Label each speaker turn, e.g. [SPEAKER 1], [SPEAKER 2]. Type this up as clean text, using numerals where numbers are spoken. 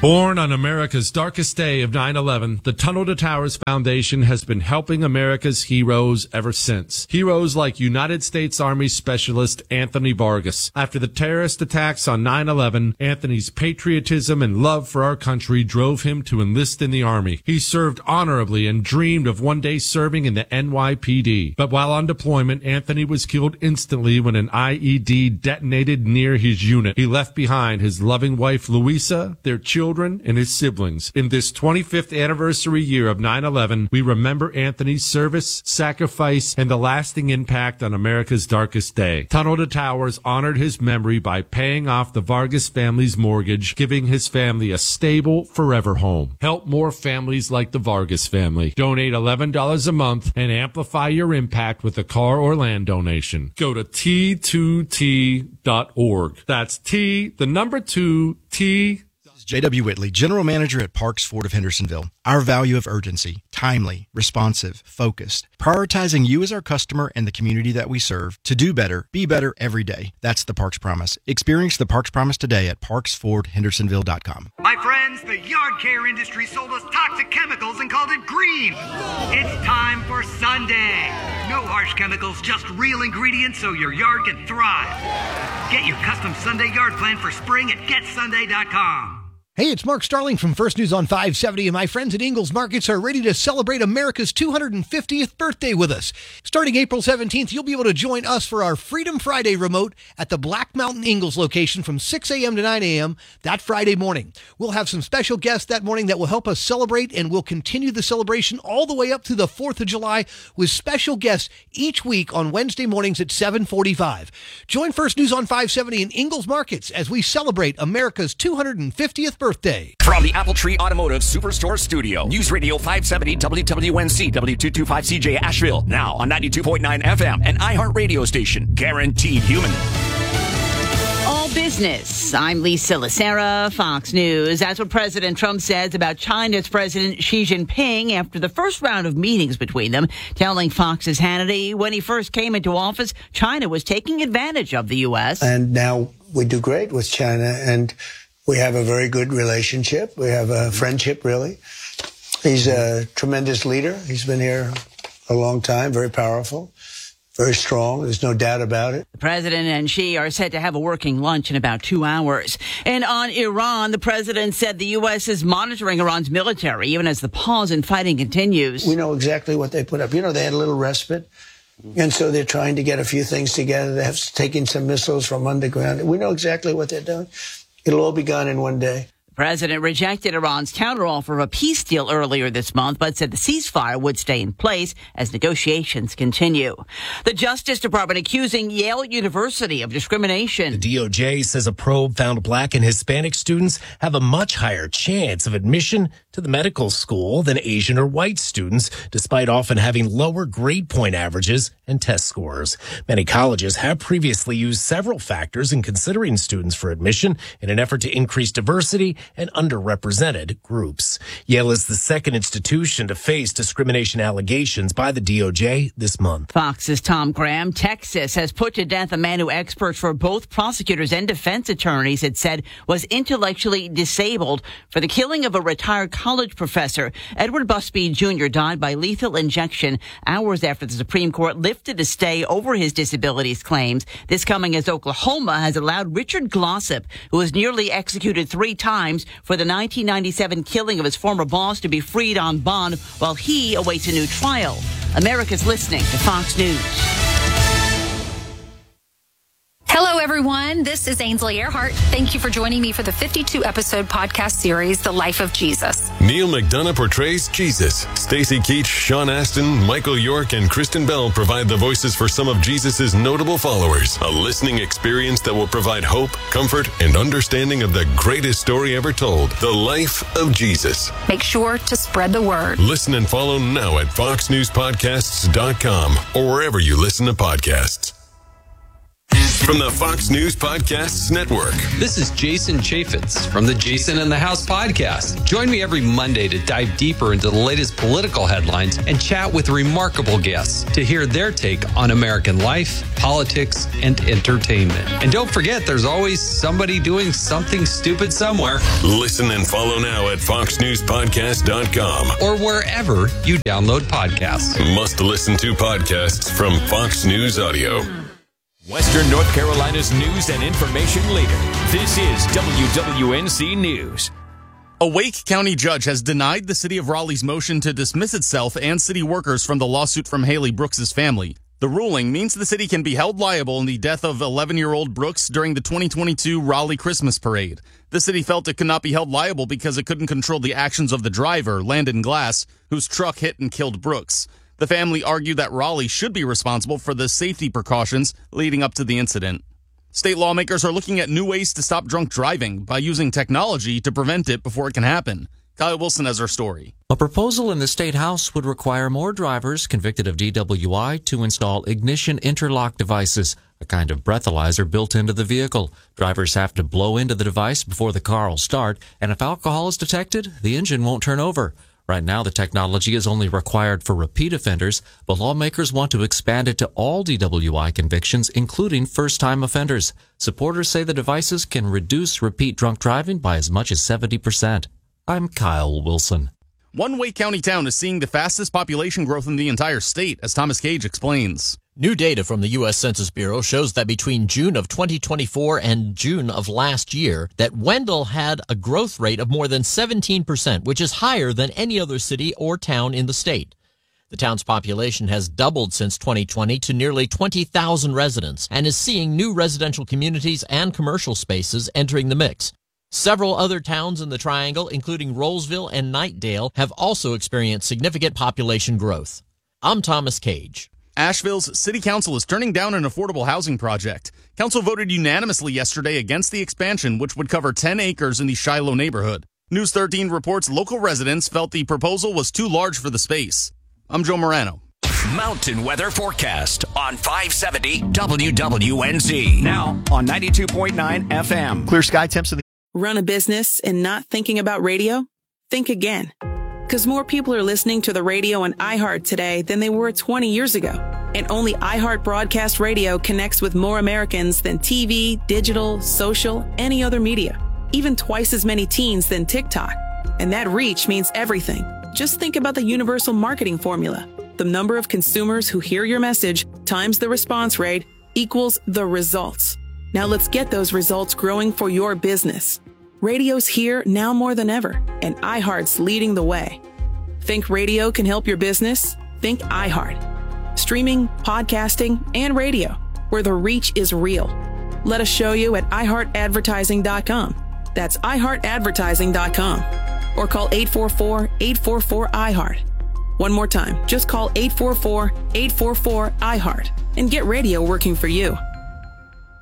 [SPEAKER 1] Born on America's darkest day of 9/11, the Tunnel to Towers Foundation has been helping America's heroes ever since. Heroes like United States Army Specialist Anthony Vargas. After the terrorist attacks on 9/11, Anthony's patriotism and love for our country drove him to enlist in the Army. He served honorably and dreamed of one day serving in the NYPD. But while on deployment, Anthony was killed instantly when an IED detonated near his unit. He left behind his loving wife, Louisa, their children, and his siblings. In this 25th anniversary year of 9/11, we remember Anthony's service, sacrifice, and the lasting impact on America's darkest day. Tunnel to Towers honored his memory by paying off the Vargas family's mortgage, giving his family a stable, forever home. Help more families like the Vargas family. Donate $11 a month and amplify your impact with a car or land donation. Go to T2T.org. That's T, the number 2, T.
[SPEAKER 2] J.W. Whitley, General Manager at Parks Ford of Hendersonville. Our value of urgency, timely, responsive, focused, prioritizing you as our customer and the community that we serve to do better, be better every day. That's the Parks Promise. Experience the Parks Promise today at parksfordhendersonville.com.
[SPEAKER 3] My friends, the yard care industry sold us toxic chemicals and called it green. It's time for Sunday. No harsh chemicals, just real ingredients so your yard can thrive. Get your custom Sunday yard plan for spring at getsunday.com.
[SPEAKER 4] Hey, it's Mark Starling from First News on 570, and my friends at Ingles Markets are ready to celebrate America's 250th birthday with us. Starting April 17th, you'll be able to join us for our Freedom Friday remote at the Black Mountain Ingles location from 6 a.m. to 9 a.m. that Friday morning. We'll have some special guests that morning that will help us celebrate, and we'll continue the celebration all the way up to the 4th of July with special guests each week on Wednesday mornings at 7:45. Join First News on 570 in Ingles Markets as we celebrate America's 250th birthday.
[SPEAKER 5] From the Apple Tree Automotive Superstore Studio, News Radio 570 WWNC W225CJ Asheville, now on 92.9 FM and iHeart Radio Station, guaranteed human.
[SPEAKER 6] All business. I'm Lisa Lacera, Fox News. That's what President Trump says about China's President Xi Jinping after the first round of meetings between them, telling Fox's Hannity when he first came into office, China was taking advantage of the U.S.
[SPEAKER 7] And now we do great with China, and we have a very good relationship. We have a friendship, really. He's a tremendous leader. He's been here a long time, very powerful, very strong. There's no doubt about it.
[SPEAKER 6] The president and Xi are set to have a working lunch in about 2 hours. And on Iran, the president said the U.S. is monitoring Iran's military, even as the pause in fighting continues.
[SPEAKER 7] We know exactly what they put up. You know, they had a little respite. And so they're trying to get a few things together. They have taken some missiles from underground. We know exactly what they're doing. It'll all be gone in one day.
[SPEAKER 6] The president rejected Iran's counteroffer of a peace deal earlier this month, but said the ceasefire would stay in place as negotiations continue. The Justice Department accusing Yale University of discrimination.
[SPEAKER 8] The DOJ says a probe found Black and Hispanic students have a much higher chance of admission to the medical school than Asian or white students, despite often having lower grade point averages and test scores. Many colleges have previously used several factors in considering students for admission in an effort to increase diversity and underrepresented groups. Yale is the second institution to face discrimination allegations by the DOJ this month.
[SPEAKER 6] Fox's Tom Graham. Texas has put to death a man who experts for both prosecutors and defense attorneys had said was intellectually disabled for the killing of a retired college professor. Edward Busby Jr. died by lethal injection hours after the Supreme Court lifted a stay over his disabilities claims. This coming as Oklahoma has allowed Richard Glossip, who was nearly executed 3 times for the 1997 killing of his former boss, to be freed on bond while he awaits a new trial. America's listening to Fox News.
[SPEAKER 9] Hello, everyone. This is Ainsley Earhart. Thank you for joining me for the 52-episode podcast series, The Life of Jesus.
[SPEAKER 10] Neil McDonough portrays Jesus. Stacey Keach, Sean Astin, Michael York, and Kristen Bell provide the voices for some of Jesus' notable followers. A listening experience that will provide hope, comfort, and understanding of the greatest story ever told, The Life of Jesus.
[SPEAKER 9] Make sure to spread the word.
[SPEAKER 10] Listen and follow now at foxnewspodcasts.com or wherever you listen to podcasts. from the Fox News Podcasts Network.
[SPEAKER 11] This is Jason Chaffetz from the Jason in the House podcast. Join me every Monday to dive deeper into the latest political headlines and chat with remarkable guests to hear their take on American life, politics, and entertainment. And don't forget, there's always somebody doing something stupid somewhere.
[SPEAKER 10] Listen and follow now at foxnewspodcast.com
[SPEAKER 11] or wherever you download podcasts.
[SPEAKER 10] Must listen to podcasts from Fox News Audio.
[SPEAKER 12] Western North Carolina's news and information leader. This is WWNC News.
[SPEAKER 13] A Wake County judge has denied the city of Raleigh's motion to dismiss itself and city workers from the lawsuit from Haley Brooks' family. The ruling means the city can be held liable in the death of 11-year-old Brooks during the 2022 Raleigh Christmas parade. The city felt it could not be held liable because it couldn't control the actions of the driver, Landon Glass, whose truck hit and killed Brooks. The family argued that Raleigh should be responsible for the safety precautions leading up to the incident. State lawmakers are looking at new ways to stop drunk driving by using technology to prevent it before it can happen. Kyle Wilson has our story.
[SPEAKER 14] A proposal in the State House would require more drivers convicted of DWI to install ignition interlock devices, a kind of breathalyzer built into the vehicle. Drivers have to blow into the device before the car will start, and if alcohol is detected, the engine won't turn over. Right now, the technology is only required for repeat offenders, but lawmakers want to expand it to all DWI convictions, including first-time offenders. Supporters say the devices can reduce repeat drunk driving by as much as 70%. I'm Kyle Wilson.
[SPEAKER 13] One Wake County town is seeing the fastest population growth in the entire state, as Thomas Cage explains.
[SPEAKER 15] New data from the U.S. Census Bureau shows that between June of 2024 and June of last year, that Wendell had a growth rate of more than 17%, which is higher than any other city or town in the state. The town's population has doubled since 2020 to nearly 20,000 residents and is seeing new residential communities and commercial spaces entering the mix. Several other towns in the Triangle, including Rollsville and Knightdale, have also experienced significant population growth. I'm Thomas Cage.
[SPEAKER 13] Asheville's city council is turning down an affordable housing project. Council voted unanimously yesterday against the expansion, which would cover 10 acres in the Shiloh neighborhood. News 13 reports local residents felt the proposal was too large for the space. I'm Joe Morano.
[SPEAKER 5] Mountain weather forecast on 570 WWNZ. Now on 92.9 FM.
[SPEAKER 16] Clear sky temps in the...
[SPEAKER 17] Run a business and not thinking about radio? Think again. Because more people are listening to the radio on iHeart today than they were 20 years ago. And only iHeart Broadcast Radio connects with more Americans than TV, digital, social, any other media. Even twice as many teens than TikTok. And that reach means everything. Just think about the universal marketing formula. The number of consumers who hear your message times the response rate equals the results. Now let's get those results growing for your business. Radio's here now more than ever, and iHeart's leading the way. Think radio can help your business? Think iHeart. Streaming, podcasting, and radio, where the reach is real. Let us show you at iHeartAdvertising.com. That's iHeartAdvertising.com. Or call 844-844-iHeart. One more time, just call 844-844-iHeart and get radio working for you.